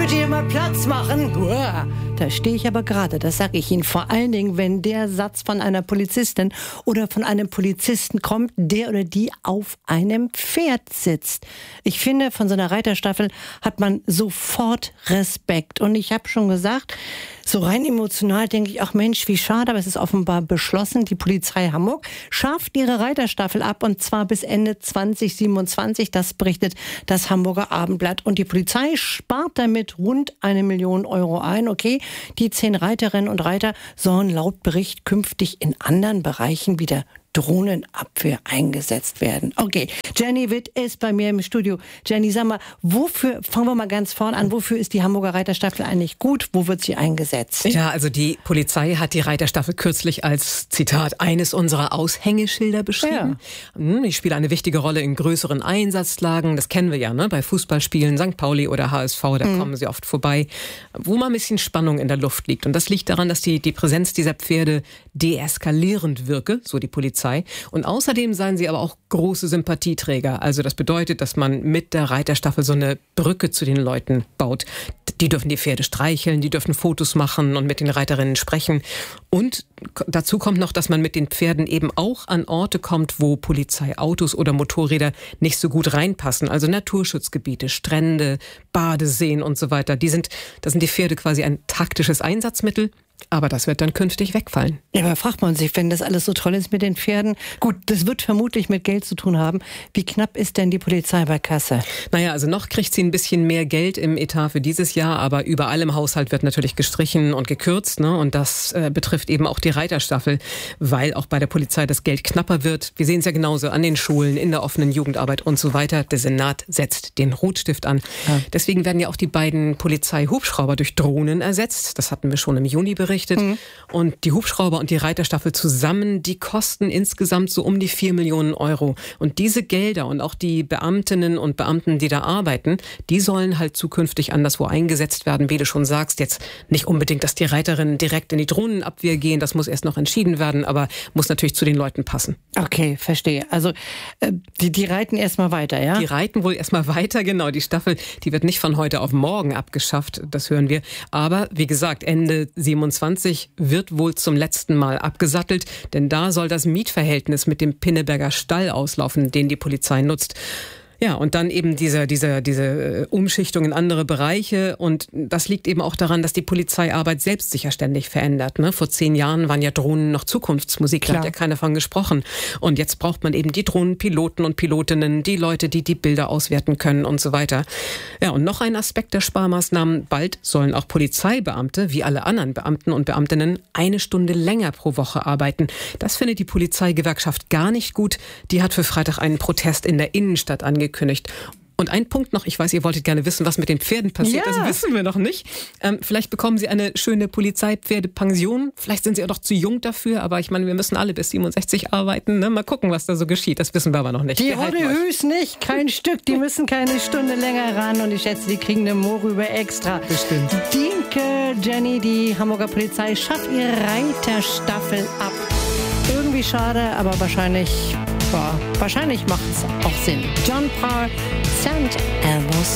Könnt ihr mal Platz machen? Uah. Da stehe ich aber gerade, das sage ich Ihnen. Vor allen Dingen, wenn der Satz von einer Polizistin oder von einem Polizisten kommt, der oder die auf einem Pferd sitzt. Ich finde, von so einer Reiterstaffel hat man sofort Respekt. Und ich habe schon gesagt, so rein emotional denke ich, ach Mensch, wie schade, aber es ist offenbar beschlossen. Die Polizei Hamburg schafft ihre Reiterstaffel ab, und zwar bis Ende 2027. Das berichtet das Hamburger Abendblatt. Und die Polizei spart damit rund 1 Million Euro ein. Okay, die 10 Reiterinnen und Reiter sollen laut Bericht künftig in anderen Bereichen wieder Drohnenabwehr eingesetzt werden. Okay, Jenny Witt ist bei mir im Studio. Jenny, sag mal, wofür, fangen wir mal ganz vorne an, wofür ist die Hamburger Reiterstaffel eigentlich gut? Wo wird sie eingesetzt? Ja, also die Polizei hat die Reiterstaffel kürzlich als, Zitat, eines unserer Aushängeschilder beschrieben. Ja. Ich spiele eine wichtige Rolle in größeren Einsatzlagen. Das kennen wir ja, ne? Bei Fußballspielen, St. Pauli oder HSV, da kommen sie oft vorbei, wo mal ein bisschen Spannung in der Luft liegt. Und das liegt daran, dass die Präsenz dieser Pferde deeskalierend wirke, so die Polizei. Und außerdem seien sie aber auch große Sympathieträger. Also das bedeutet, dass man mit der Reiterstaffel so eine Brücke zu den Leuten baut. Die dürfen die Pferde streicheln, die dürfen Fotos machen und mit den Reiterinnen sprechen. Und dazu kommt noch, dass man mit den Pferden eben auch an Orte kommt, wo Polizeiautos oder Motorräder nicht so gut reinpassen. Also Naturschutzgebiete, Strände, Badeseen und so weiter. Da sind die Pferde quasi ein taktisches Einsatzmittel. Aber das wird dann künftig wegfallen. Ja, aber fragt man sich, wenn das alles so toll ist mit den Pferden, gut, das wird vermutlich mit Geld zu tun haben. Wie knapp ist denn die Polizei bei Kasse? Naja, also noch kriegt sie ein bisschen mehr Geld im Etat für dieses Jahr, aber überall im Haushalt wird natürlich gestrichen und gekürzt, ne? Und das betrifft eben auch die Reiterstaffel, weil auch bei der Polizei das Geld knapper wird. Wir sehen es ja genauso an den Schulen, in der offenen Jugendarbeit und so weiter. Der Senat setzt den Rotstift an. Ja. Deswegen werden ja auch die beiden Polizeihubschrauber durch Drohnen ersetzt. Das hatten wir schon im Juni berichtet. Und die Hubschrauber und die Reiterstaffel zusammen, die kosten insgesamt so um die 4 Millionen Euro. Und diese Gelder und auch die Beamtinnen und Beamten, die da arbeiten, die sollen halt zukünftig anderswo eingesetzt werden. Wie du schon sagst, jetzt nicht unbedingt, dass die Reiterinnen direkt in die Drohnenabwehr gehen. Das muss erst noch entschieden werden, aber muss natürlich zu den Leuten passen. Okay, verstehe. Also die reiten erstmal weiter, ja? Die reiten wohl erstmal weiter, genau. Die Staffel, die wird nicht von heute auf morgen abgeschafft, das hören wir. Aber wie gesagt, Ende 27 wird wohl zum letzten Mal abgesattelt, denn da soll das Mietverhältnis mit dem Pinneberger Stall auslaufen, den die Polizei nutzt. Ja, und dann eben diese Umschichtung in andere Bereiche. Und das liegt eben auch daran, dass die Polizeiarbeit selbst sich ja ständig verändert. Ne? Vor 10 Jahren waren ja Drohnen noch Zukunftsmusik, da hat ja keiner von gesprochen. Und jetzt braucht man eben die Drohnenpiloten und Pilotinnen, die Leute, die die Bilder auswerten können und so weiter. Ja, und noch ein Aspekt der Sparmaßnahmen. Bald sollen auch Polizeibeamte, wie alle anderen Beamten und Beamtinnen, 1 Stunde länger pro Woche arbeiten. Das findet die Polizeigewerkschaft gar nicht gut. Die hat für Freitag einen Protest in der Innenstadt angekündigt. Und ein Punkt noch, ich weiß, ihr wolltet gerne wissen, was mit den Pferden passiert, das wissen wir noch nicht. Vielleicht bekommen sie eine schöne Polizeipferdepension, vielleicht sind sie auch noch zu jung dafür, aber ich meine, wir müssen alle bis 67 arbeiten, ne? Mal gucken, was da so geschieht, das wissen wir aber noch nicht. Die Hodehüs nicht, kein Stück, die müssen keine Stunde länger ran, und ich schätze, die kriegen eine Mohrrübe extra. Bestimmt. Dienke, Jenny, die Hamburger Polizei schafft ihre Reiterstaffel ab. Irgendwie schade, aber wahrscheinlich macht es auch Sinn. John Parr, St. Elmo's